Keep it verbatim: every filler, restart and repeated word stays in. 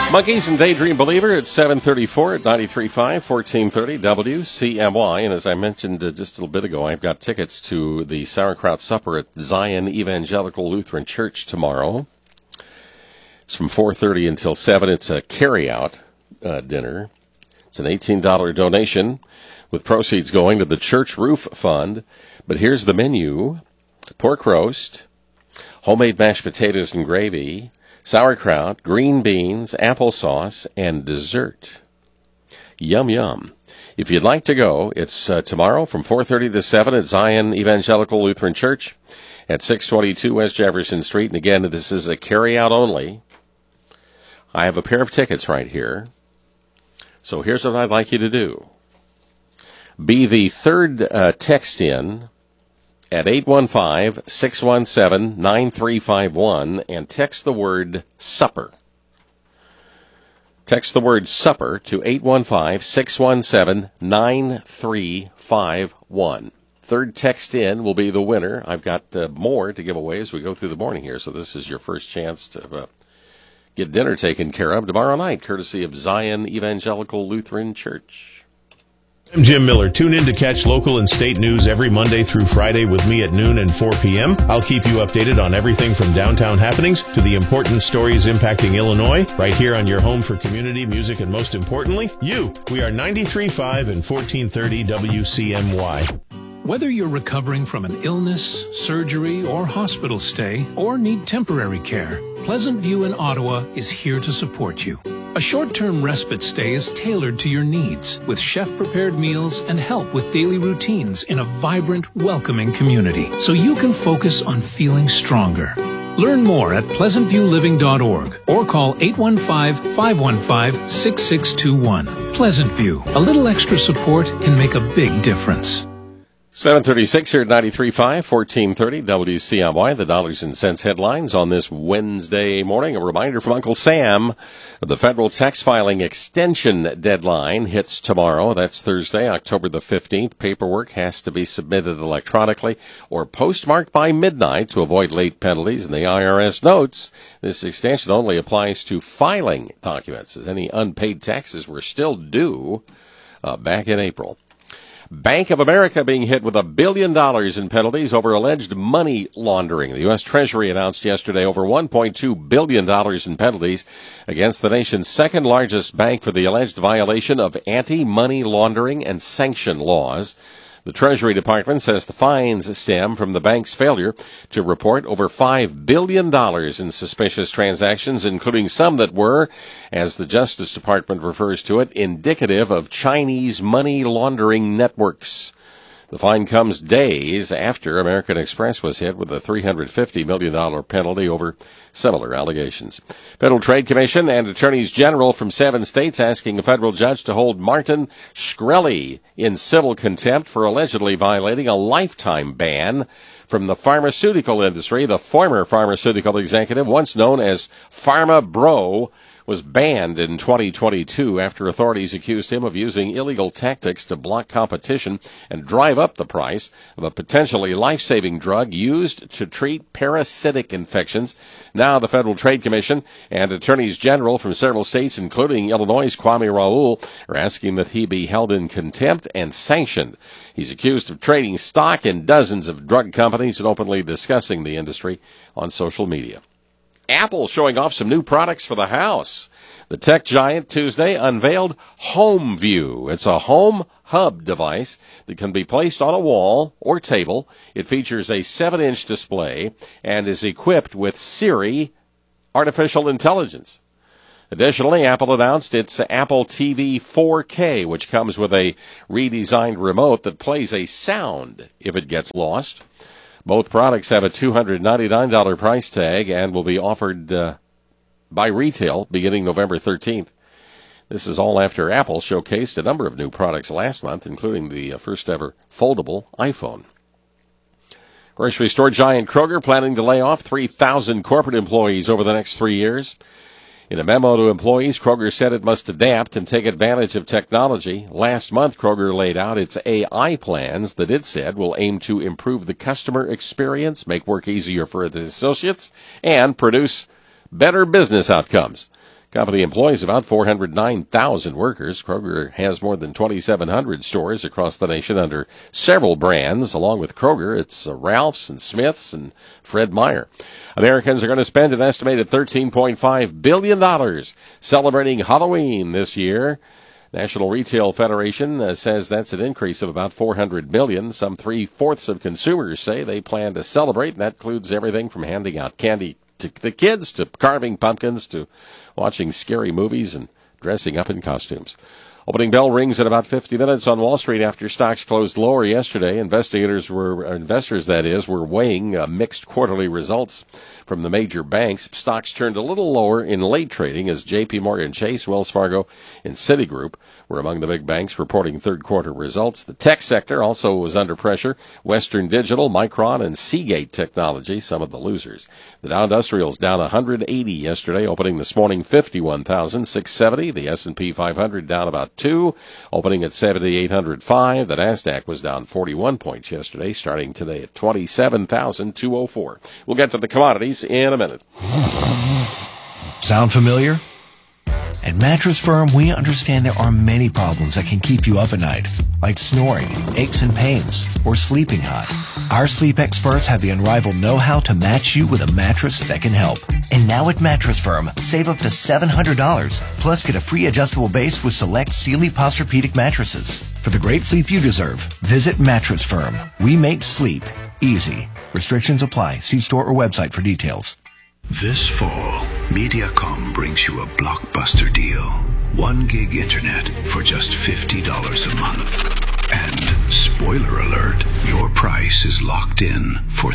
Monkeys and Daydream Believer at seven thirty-four at ninety-three point five, fourteen thirty W C M Y. And as I mentioned uh, just a little bit ago, I've got tickets to the Sauerkraut Supper at Zion Evangelical Lutheran Church tomorrow. It's from four thirty until seven. It's a carry-out uh, dinner. It's an eighteen dollars donation with proceeds going to the Church Roof Fund. But here's the menu: pork roast, homemade mashed potatoes and gravy, sauerkraut, green beans, applesauce, and dessert. Yum, yum. If you'd like to go, it's uh, tomorrow from four thirty to seven at Zion Evangelical Lutheran Church at six twenty-two West Jefferson Street. And again, this is a carry-out only. I have a pair of tickets right here. So here's what I'd like you to do. Be the third uh, text in at eight one five, six one seven, nine three five one and text the word supper. Text the word supper to eight one five, six one seven, nine three five one. Third text in will be the winner. I've got uh, more to give away as we go through the morning here, so this is your first chance to uh, get dinner taken care of tomorrow night, courtesy of Zion Evangelical Lutheran Church. I'm Jim Miller. Tune in to catch local and state news every Monday through Friday with me at noon and four p.m. I'll keep you updated on everything from downtown happenings to the important stories impacting Illinois, right here on your home for community, music, and most importantly, you. We are ninety-three point five and fourteen thirty W C M Y. Whether you're recovering from an illness, surgery, or hospital stay, or need temporary care, Pleasant View in Ottawa is here to support you. A short-term respite stay is tailored to your needs, with chef-prepared meals and help with daily routines in a vibrant, welcoming community, so you can focus on feeling stronger. Learn more at pleasant view living dot org or call eight one five, five one five, six six two one. Pleasant View. A little extra support can make a big difference. seven thirty-six here at ninety-three point five, fourteen thirty W C M Y, the dollars and cents headlines on this Wednesday morning. A reminder from Uncle Sam, the federal tax filing extension deadline hits tomorrow. That's Thursday, October the fifteenth. Paperwork has to be submitted electronically or postmarked by midnight to avoid late penalties. And the I R S notes this extension only applies to filing documents, as any unpaid taxes were still due uh, back in April. Bank of America being hit with a billion dollars in penalties over alleged money laundering. The U S Treasury announced yesterday over one point two billion dollars in penalties against the nation's second largest bank for the alleged violation of anti-money laundering and sanction laws. The Treasury Department says the fines stem from the bank's failure to report over five billion dollars in suspicious transactions, including some that were, as the Justice Department refers to it, indicative of Chinese money laundering networks. The fine comes days after American Express was hit with a three hundred fifty million dollars penalty over similar allegations. Federal Trade Commission and attorneys general from seven states asking a federal judge to hold Martin Shkreli in civil contempt for allegedly violating a lifetime ban from the pharmaceutical industry. The former pharmaceutical executive, once known as Pharma Bro, was banned in twenty twenty-two after authorities accused him of using illegal tactics to block competition and drive up the price of a potentially life-saving drug used to treat parasitic infections. Now the Federal Trade Commission and attorneys general from several states, including Illinois' Kwame Raoul, are asking that he be held in contempt and sanctioned. He's accused of trading stock in dozens of drug companies and openly discussing the industry on social media. Apple showing off some new products for the house. The tech giant Tuesday unveiled HomeView. It's a home hub device that can be placed on a wall or table. It features a seven-inch display and is equipped with Siri artificial intelligence. Additionally, Apple announced its Apple T V four K, which comes with a redesigned remote that plays a sound if it gets lost. Both products have a two hundred ninety-nine dollars price tag and will be offered uh, by retail beginning November thirteenth. This is all after Apple showcased a number of new products last month, including the uh, first-ever foldable iPhone. Grocery store giant Kroger planning to lay off three thousand corporate employees over the next three years. In a memo to employees, Kroger said it must adapt and take advantage of technology. Last month, Kroger laid out its A I plans that it said will aim to improve the customer experience, make work easier for its associates, and produce better business outcomes. Company employs about four hundred nine thousand workers. Kroger has more than twenty-seven hundred stores across the nation under several brands. Along with Kroger, it's uh, Ralph's and Smith's and Fred Meyer. Americans are going to spend an estimated thirteen point five billion dollars celebrating Halloween this year. National Retail Federation uh, says that's an increase of about four hundred million dollars. Some three-fourths of consumers say they plan to celebrate, and that includes everything from handing out candy to the kids, to carving pumpkins, to watching scary movies and dressing up in costumes. Opening bell rings in about fifty minutes on Wall Street after stocks closed lower yesterday. Investigators were, investors that is, were weighing uh, mixed quarterly results from the major banks. Stocks turned a little lower in late trading as J P Morgan Chase, Wells Fargo, and Citigroup were among the big banks reporting third quarter results. The tech sector also was under pressure. Western Digital, Micron, and Seagate Technology, some of the losers. The Dow Industrial's down one hundred eighty yesterday, opening this morning fifty-one thousand six hundred seventy. The S and P five hundred down about two, opening at seventy-eight hundred five. The NASDAQ was down forty-one points yesterday, starting today at twenty-seven thousand two hundred four. We'll get to the commodities in a minute. Sound familiar? At Mattress Firm, we understand there are many problems that can keep you up at night, like snoring, aches and pains, or sleeping hot. Our sleep experts have the unrivaled know-how to match you with a mattress that can help. And now at Mattress Firm, save up to seven hundred dollars, plus get a free adjustable base with select Sealy Posturepedic mattresses. For the great sleep you deserve, visit Mattress Firm. We make sleep easy. Restrictions apply. See store or website for details. This fall, Mediacom brings you a blockbuster deal. One gig internet for just fifty dollars a month. And spoiler alert, your price is locked in for